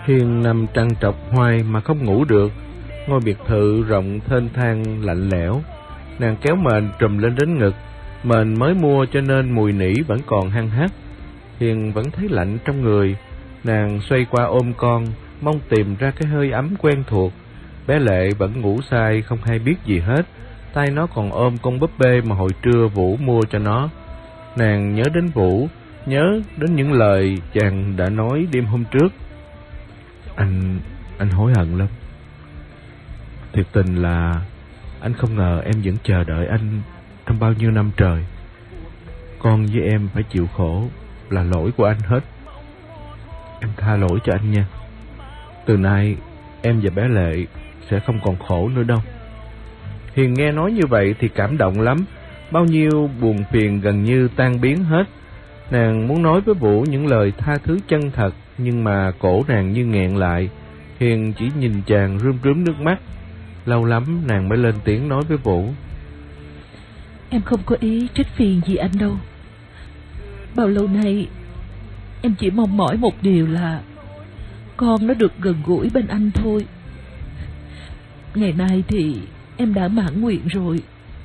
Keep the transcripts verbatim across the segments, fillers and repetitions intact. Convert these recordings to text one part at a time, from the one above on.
Hiền nằm trằn trọc hoài mà không ngủ được. Ngôi biệt thự rộng thênh thang lạnh lẽo. Nàng kéo mền trùm lên đến ngực. Mền mới mua cho nên mùi nỉ vẫn còn hăng hắc. Hiền vẫn thấy lạnh trong người. Nàng xoay qua ôm con, mong tìm ra cái hơi ấm quen thuộc. Bé Lệ vẫn ngủ say không hay biết gì hết. Tay nó còn ôm con búp bê mà hồi trưa Vũ mua cho nó. Nàng nhớ đến Vũ, nhớ đến những lời chàng đã nói đêm hôm trước. Anh, anh hối hận lắm. Thiệt tình là anh không ngờ em vẫn chờ đợi anh trong bao nhiêu năm trời. Con với em phải chịu khổ là lỗi của anh hết. Em tha lỗi cho anh nha. Từ nay em và bé Lệ sẽ không còn khổ nữa đâu. Hiền nghe nói như vậy thì cảm động lắm. Bao nhiêu buồn phiền gần như tan biến hết. Nàng muốn nói với Vũ những lời tha thứ chân thật, nhưng mà cổ nàng như nghẹn lại. Hiền chỉ nhìn chàng rơm rớm nước mắt. Lâu lắm nàng mới lên tiếng nói với Vũ. Em không có ý trách phiền gì anh đâu. Bao lâu nay em chỉ mong mỏi một điều là con nó được gần gũi bên anh thôi. Ngày nay thì em đã mãn nguyện rồi.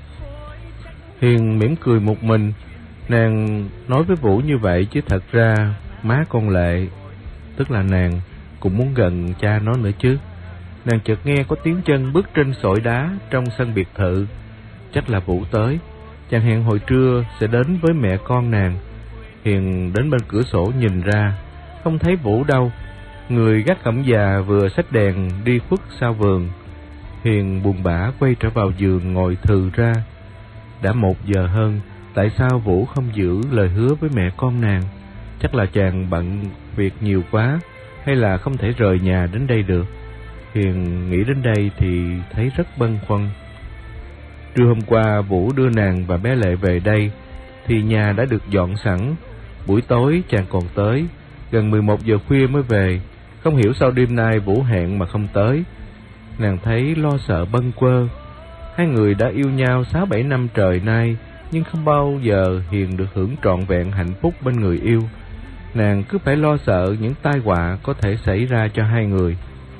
Hiền mỉm cười một mình. Nàng nói với Vũ như vậy chứ thật ra má con Lệ, tức là nàng, cũng muốn gần cha nó nữa chứ. Nàng chợt nghe có tiếng chân bước trên sỏi đá trong sân biệt thự. Chắc là Vũ tới. Chàng hẹn hồi trưa sẽ đến với mẹ con nàng. Hiền đến bên cửa sổ nhìn ra, không thấy Vũ đâu. Người gác cổng già vừa xách đèn đi khuất sau vườn. Hiền buồn bã quay trở vào giường ngồi thừ ra. Đã một giờ hơn, tại sao Vũ không giữ lời hứa với mẹ con nàng? Chắc là chàng bận việc nhiều quá, hay là không thể rời nhà đến đây được. Hiền nghĩ đến đây thì thấy rất băn khoăn. Trưa hôm qua Vũ đưa nàng và bé Lệ về đây thì nhà đã được dọn sẵn. Buổi tối chàng còn tới, gần mười một giờ khuya mới về. Không hiểu sao đêm nay Vũ hẹn mà không tới. Nàng thấy lo sợ bâng quơ. Hai người đã yêu nhau sáu bảy năm trời nay, nhưng không bao giờ Hiền được hưởng trọn vẹn hạnh phúc bên người yêu. Nàng cứ phải lo sợ những tai họa có thể xảy ra cho hai người.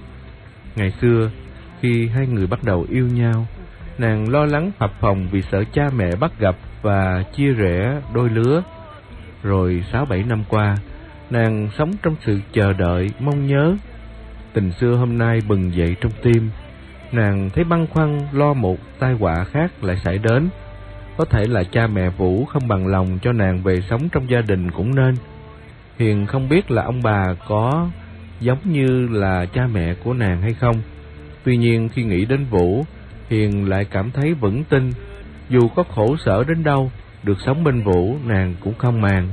Ngày xưa, khi hai người bắt đầu yêu nhau, nàng lo lắng phập phồng vì sợ cha mẹ bắt gặp và chia rẽ đôi lứa. Rồi sáu bảy năm qua, nàng sống trong sự chờ đợi, mong nhớ. Tình xưa hôm nay bừng dậy trong tim. Nàng thấy băn khoăn lo một tai họa khác lại xảy đến. Có thể là cha mẹ Vũ không bằng lòng cho nàng về sống trong gia đình cũng nên. Hiền không biết là ông bà có giống như là cha mẹ của nàng hay không. Tuy nhiên khi nghĩ đến Vũ, Hiền lại cảm thấy vững tin. Dù có khổ sở đến đâu, được sống bên Vũ nàng cũng không màng.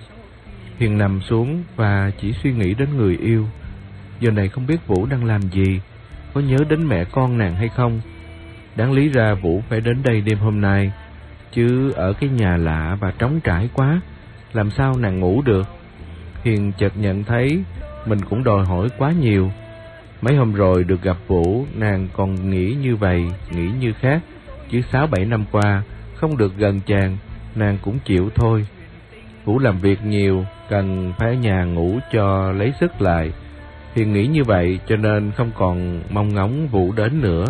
Hiền nằm xuống và chỉ suy nghĩ đến người yêu. Giờ này không biết Vũ đang làm gì, có nhớ đến mẹ con nàng hay không. Đáng lý ra Vũ phải đến đây đêm hôm nay, chứ ở cái nhà lạ và trống trải quá, làm sao nàng ngủ được. Hiền chợt nhận thấy mình cũng đòi hỏi quá nhiều. Mấy hôm rồi được gặp Vũ, nàng còn nghĩ như vậy, nghĩ như khác. Chứ sáu bảy năm qua, không được gần chàng, nàng cũng chịu thôi. Vũ làm việc nhiều, cần phải ở nhà ngủ cho lấy sức lại. Hiền nghĩ như vậy cho nên không còn mong ngóng Vũ đến nữa.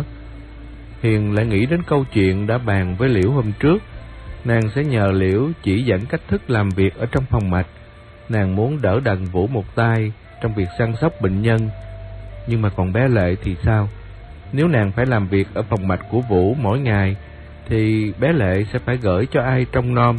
Hiền lại nghĩ đến câu chuyện đã bàn với Liễu hôm trước. Nàng sẽ nhờ Liễu chỉ dẫn cách thức làm việc ở trong phòng mạch. Nàng muốn đỡ đần Vũ một tay trong việc săn sóc bệnh nhân. Nhưng mà còn bé Lệ thì sao? Nếu nàng phải làm việc ở phòng mạch của Vũ mỗi ngày, thì bé Lệ sẽ phải gửi cho ai trông nom?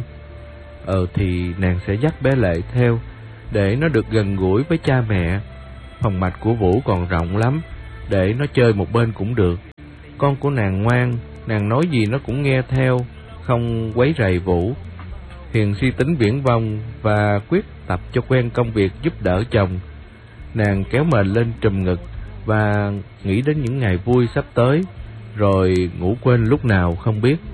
Ờ thì nàng sẽ dắt bé Lệ theo, để nó được gần gũi với cha mẹ. Phòng mạch của Vũ còn rộng lắm, để nó chơi một bên cũng được. Con của nàng ngoan, nàng nói gì nó cũng nghe theo, không quấy rầy Vũ. Hiền suy tính viển vông và quyết tập cho quen công việc giúp đỡ chồng. Nàng kéo mền lên trùm ngực và nghĩ đến những ngày vui sắp tới, rồi ngủ quên lúc nào không biết.